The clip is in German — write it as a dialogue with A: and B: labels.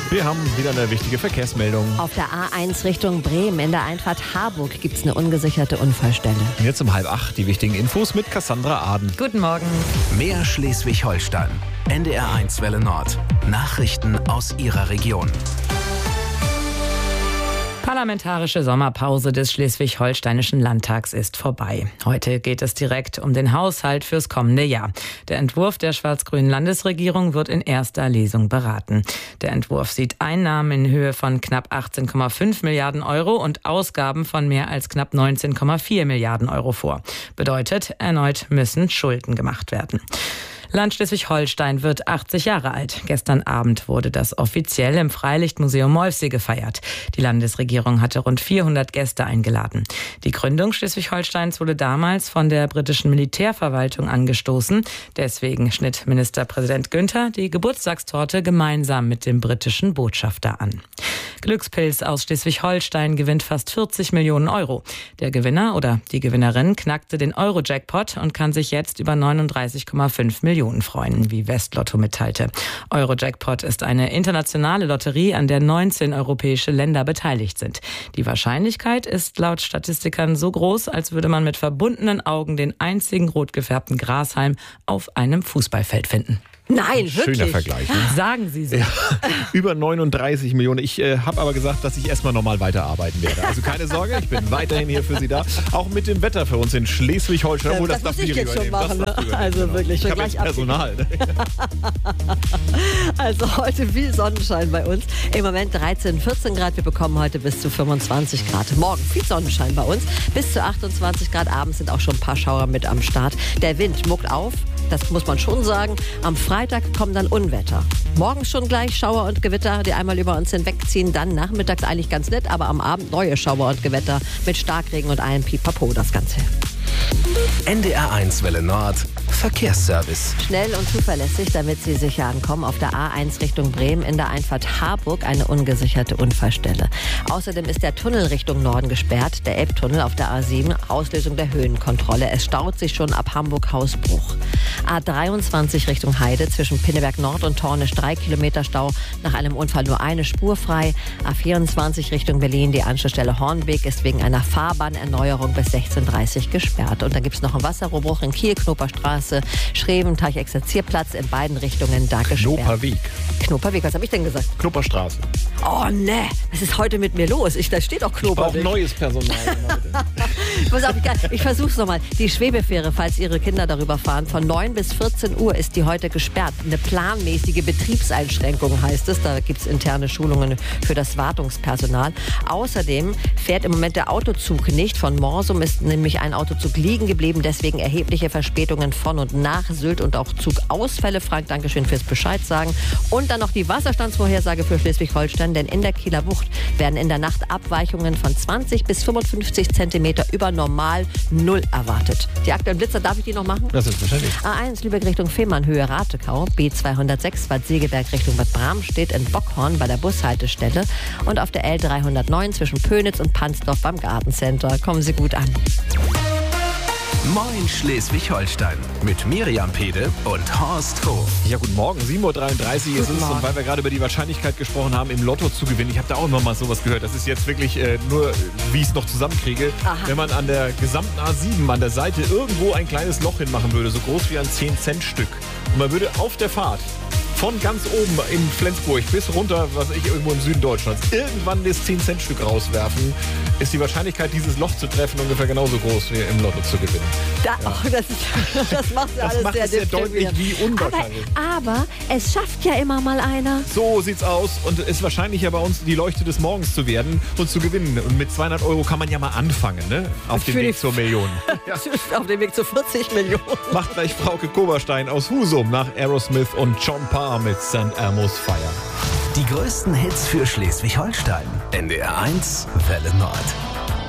A: Wir haben wieder eine wichtige Verkehrsmeldung.
B: Auf der A1 Richtung Bremen in der Einfahrt Harburg gibt es eine ungesicherte Unfallstelle.
A: Und jetzt um 7:30 die wichtigen Infos mit Cassandra Aden.
B: Guten Morgen.
C: Mehr Schleswig-Holstein. NDR1 Welle Nord. Nachrichten aus Ihrer Region.
D: Parlamentarische Sommerpause des Schleswig-Holsteinischen Landtags ist vorbei. Heute geht es direkt um den Haushalt fürs kommende Jahr. Der Entwurf der schwarz-grünen Landesregierung wird in erster Lesung beraten. Der Entwurf sieht Einnahmen in Höhe von knapp 18,5 Milliarden Euro und Ausgaben von mehr als knapp 19,4 Milliarden Euro vor. Bedeutet, erneut müssen Schulden gemacht werden. Land Schleswig-Holstein wird 80 Jahre alt. Gestern Abend wurde das offiziell im Freilichtmuseum Molfsee gefeiert. Die Landesregierung hatte rund 400 Gäste eingeladen. Die Gründung Schleswig-Holsteins wurde damals von der britischen Militärverwaltung angestoßen. Deswegen schnitt Ministerpräsident Günther die Geburtstagstorte gemeinsam mit dem britischen Botschafter an. Glückspilz aus Schleswig-Holstein gewinnt fast 40 Millionen Euro. Der Gewinner oder die Gewinnerin knackte den Euro-Jackpot und kann sich jetzt über 39,5 Millionen freuen, wie Westlotto mitteilte. Euro-Jackpot ist eine internationale Lotterie, an der 19 europäische Länder beteiligt sind. Die Wahrscheinlichkeit ist laut Statistikern so groß, als würde man mit verbundenen Augen den einzigen rot gefärbten Grashalm auf einem Fußballfeld finden.
B: Nein, wirklich?
A: Schöner Vergleich. Ne?
D: Sagen Sie so.
A: Ja, über 39 Millionen. Ich habe aber gesagt, dass ich erstmal normal weiterarbeiten werde. Also keine Sorge, ich bin weiterhin hier für Sie da. Auch mit dem Wetter für uns in Schleswig-Holstein. Obwohl, das darf
B: muss ich jetzt schon machen. Ne? Also wirklich.
A: Ich habe jetzt Personal. Ne?
B: Also heute viel Sonnenschein bei uns. Im Moment 13, 14 Grad. Wir bekommen heute bis zu 25 Grad. Morgen viel Sonnenschein bei uns. Bis zu 28 Grad. Abends sind auch schon ein paar Schauer mit am Start. Der Wind muckt auf. Das muss man schon sagen. Am Freitag kommen dann Unwetter. Morgens schon gleich Schauer und Gewitter, die einmal über uns hinwegziehen. Dann nachmittags eigentlich ganz nett, aber am Abend neue Schauer und Gewitter mit Starkregen und allem Pipapo das Ganze.
C: NDR1 Welle Nord. Verkehrsservice.
B: Schnell und zuverlässig, damit Sie sicher ankommen. Auf der A1 Richtung Bremen in der Einfahrt Harburg eine ungesicherte Unfallstelle. Außerdem ist der Tunnel Richtung Norden gesperrt, der Elbtunnel auf der A7, Auslösung der Höhenkontrolle. Es staut sich schon ab Hamburg-Hausbruch. A23 Richtung Heide zwischen Pinneberg Nord und Tornisch 3 Kilometer Stau. Nach einem Unfall nur eine Spur frei. A24 Richtung Berlin, die Anschlussstelle Hornbeek ist wegen einer Fahrbahnerneuerung bis 16:30 Uhr gesperrt. Und dann gibt es noch einen Wasserrohrbruch in Kiel, Knoperstraße, Schreven, Exerzierplatz in beiden Richtungen da gesperrt. Knoperweg, was habe ich denn gesagt?
A: Knoperstraße.
B: Oh ne, was ist heute mit mir los? Da steht doch Knoperweg.
A: Ich brauche neues Personal.
B: Pass auf, ich versuch's nochmal. Die Schwebefähre, falls Ihre Kinder darüber fahren, von 9 bis 14 Uhr ist die heute gesperrt. Eine planmäßige Betriebseinschränkung heißt es. Da gibt's interne Schulungen für das Wartungspersonal. Außerdem fährt im Moment der Autozug nicht. Von Morsum ist nämlich ein Autozug liegen geblieben. Deswegen erhebliche Verspätungen von und nach Sylt und auch Zugausfälle. Frank, Dankeschön fürs Bescheid sagen. Und dann noch die Wasserstandsvorhersage für Schleswig-Holstein. Denn in der Kieler Bucht werden in der Nacht Abweichungen von 20 bis 55 Zentimeter über normal Null erwartet. Die aktuellen Blitzer, darf ich die noch machen?
A: Das ist wahrscheinlich.
B: A1 Lübeck Richtung Fehmarn, Höhe Ratekau. B206 Bad Segeberg Richtung Bad Bramstedt in Bockhorn bei der Bushaltestelle. Und auf der L309 zwischen Pönitz und Pansdorf beim Gartencenter. Kommen Sie gut an.
C: Moin Schleswig-Holstein mit Miriam Pede und Horst Hof.
A: Ja, guten Morgen. 7:33 Uhr ist es. Und weil wir gerade über die Wahrscheinlichkeit gesprochen haben, im Lotto zu gewinnen, ich habe da auch noch mal sowas gehört. Das ist jetzt wirklich nur, wie ich es noch zusammenkriege. Aha. Wenn man an der gesamten A7 an der Seite irgendwo ein kleines Loch hinmachen würde, so groß wie ein 10-Cent-Stück. Und man würde auf der Fahrt von ganz oben in Flensburg bis runter, was ich irgendwo im Süden Deutschlands, irgendwann das 10-Cent-Stück rauswerfen, ist die Wahrscheinlichkeit, dieses Loch zu treffen, ungefähr genauso groß wie im Lotto zu gewinnen.
B: Das macht ja alles
A: sehr, sehr deutlich, wie unwahrscheinlich.
B: Aber es schafft ja immer mal einer.
A: So sieht's aus und es ist wahrscheinlich ja bei uns die Leuchte des Morgens zu werden und zu gewinnen. Und mit 200 Euro kann man ja mal anfangen, ne? Auf dem Weg zur Million.
B: Ja. Auf dem Weg zu 40 Millionen.
A: Macht gleich Frauke Koberstein aus Husum nach Aerosmith und John Parr mit St. Elmo's Fire.
C: Die größten Hits für Schleswig-Holstein. NDR1 Welle Nord.